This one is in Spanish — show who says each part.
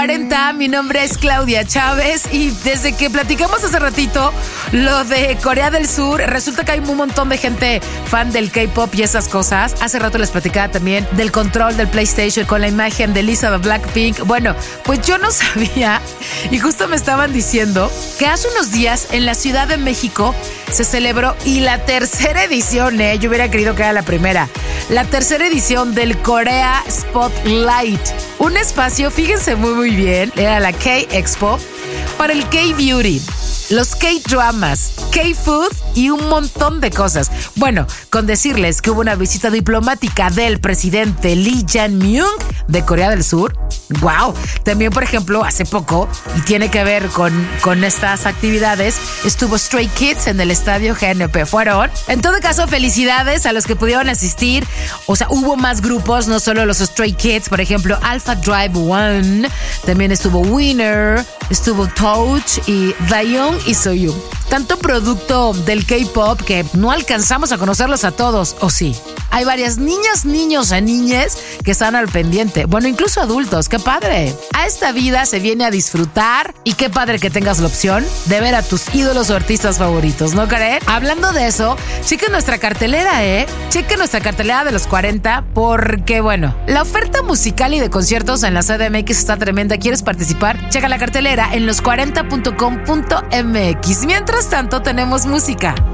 Speaker 1: 40, mi nombre es Claudia Chávez y desde que platicamos hace ratito lo de Corea del Sur, resulta que hay un montón de gente fan del K-pop y esas cosas. Hace rato les platicaba también del control del PlayStation con la imagen de Lisa de Blackpink. Bueno, pues yo no sabía y justo me estaban diciendo que hace unos días en la Ciudad de México se celebró y la tercera edición, yo hubiera querido que era la primera, la tercera edición del Korea Spotlight. Un espacio, fíjense muy bien, era la K-Expo para el K-Beauty, los K-Dramas, K-Food y un montón de cosas. Bueno, con decirles que hubo una visita diplomática del presidente Lee Jae-myung de Corea del Sur. ¡Wow! También, por ejemplo, hace poco, y tiene que ver con estas actividades, estuvo Stray Kids en el estadio GNP. ¿Fueron? En todo caso, felicidades a los que pudieron asistir. O sea, hubo más grupos, no solo los Stray Kids. Por ejemplo, Alpha Drive One. También estuvo Winner, estuvo Touch y Dayoung y Soyun. Tanto producto del K-pop que no alcanzamos a conocerlos a todos, ¿o sí? Hay varias niñas, niños y niñas que están al pendiente. Bueno, incluso adultos. ¡Qué padre! A esta vida se viene a disfrutar y qué padre que tengas la opción de ver a tus ídolos o artistas favoritos, ¿no creen? Hablando de eso, chequen nuestra cartelera, Chequen nuestra cartelera de los 40 porque, bueno, la oferta musical y de conciertos en la CDMX está tremenda. ¿Quieres participar? Checa la cartelera en los40.com.mx. Mientras tanto, tenemos música.